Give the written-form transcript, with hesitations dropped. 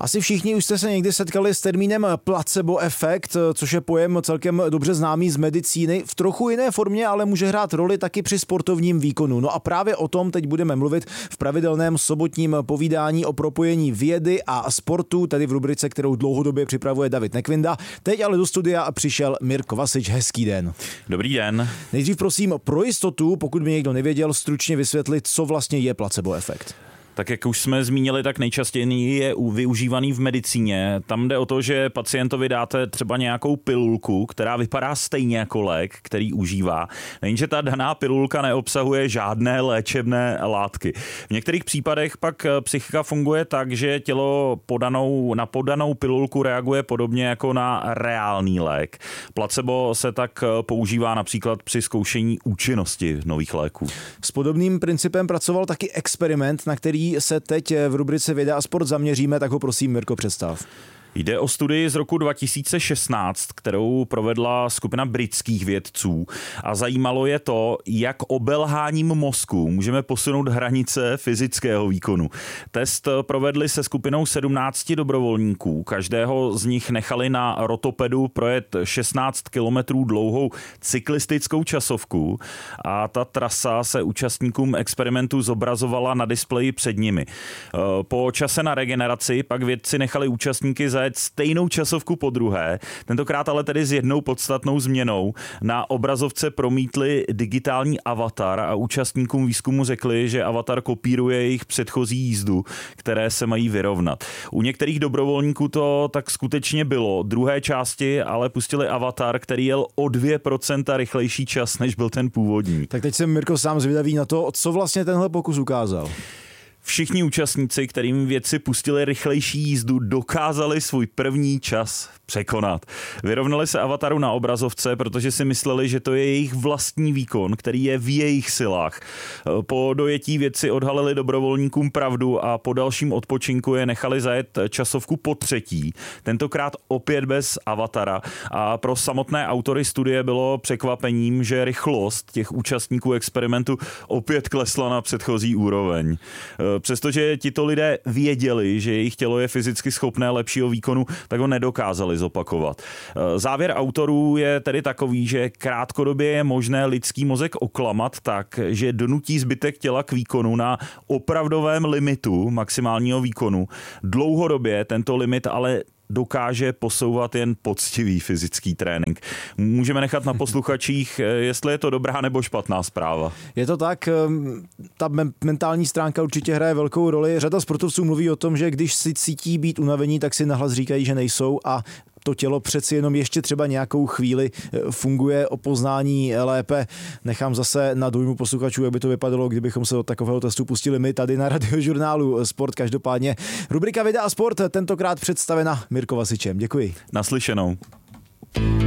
Asi všichni už jste se někdy setkali s termínem placebo efekt, což je pojem celkem dobře známý z medicíny. V trochu jiné formě ale může hrát roli taky při sportovním výkonu. No a právě o tom teď budeme mluvit v pravidelném sobotním povídání o propojení vědy a sportu, tedy v rubrice, kterou dlouhodobě připravuje David Nekvinda. Teď ale do studia přišel Mirko Vasič. Hezký den. Dobrý den. Nejdřív prosím pro jistotu, pokud by někdo nevěděl, stručně vysvětlit, co vlastně je placebo efekt. Tak jak už jsme zmínili, tak nejčastěji je využívaný v medicíně. Tam jde o to, že pacientovi dáte třeba nějakou pilulku, která vypadá stejně jako lék, který užívá. Jenže ta daná pilulka neobsahuje žádné léčebné látky. V některých případech pak psychika funguje tak, že tělo na podanou pilulku reaguje podobně jako na reálný lék. Placebo se tak používá například při zkoušení účinnosti nových léků. S podobným principem pracoval taky experiment, na který se teď v rubrice Věda a sport zaměříme, tak ho prosím, Mirko, představ. Jde o studii z roku 2016, kterou provedla skupina britských vědců a zajímalo je to, jak obelháním mozku můžeme posunout hranice fyzického výkonu. Test provedli se skupinou 17 dobrovolníků. Každého z nich nechali na rotopedu projet 16 kilometrů dlouhou cyklistickou časovku a ta trasa se účastníkům experimentu zobrazovala na displeji před nimi. Po čase na regeneraci pak vědci nechali účastníky zajet stejnou časovku podruhé, tentokrát ale tedy s jednou podstatnou změnou. Na obrazovce promítli digitální avatar a účastníkům výzkumu řekli, že avatar kopíruje jejich předchozí jízdu, které se mají vyrovnat. U některých dobrovolníků to tak skutečně bylo. Druhé části ale pustili avatar, který jel o 2% rychlejší čas, než byl ten původní. Tak teď jsem, Mirko, sám zvědavý na to, co vlastně tenhle pokus ukázal. Všichni účastníci, kterým vědci pustili rychlejší jízdu, dokázali svůj první čas překonat. Vyrovnali se avataru na obrazovce, protože si mysleli, že to je jejich vlastní výkon, který je v jejich silách. Po dojetí vědci odhalili dobrovolníkům pravdu a po dalším odpočinku je nechali zajet časovku po třetí, tentokrát opět bez avatara. A pro samotné autory studie bylo překvapením, že rychlost těch účastníků experimentu opět klesla na předchozí úroveň. Přestože tito lidé věděli, že jejich tělo je fyzicky schopné lepšího výkonu, tak ho nedokázali zopakovat. Závěr autorů je tedy takový, že krátkodobě je možné lidský mozek oklamat tak, že donutí zbytek těla k výkonu na opravdovém limitu maximálního výkonu. Dlouhodobě tento limit ale dokáže posouvat jen poctivý fyzický trénink. Můžeme nechat na posluchačích, jestli je to dobrá nebo špatná zpráva. Je to tak, ta mentální stránka určitě hraje velkou roli. Řada sportovců mluví o tom, že když si cítí být unavení, tak si nahlas říkají, že nejsou a to tělo přeci jenom ještě třeba nějakou chvíli funguje o poznání lépe. Nechám zase na dojmu posluchačů, jak by to vypadalo, kdybychom se do takového testu pustili my tady na Radiožurnálu Sport. Každopádně rubrika Věda a sport tentokrát představena Mirko Vasičem. Děkuji. Naslyšenou.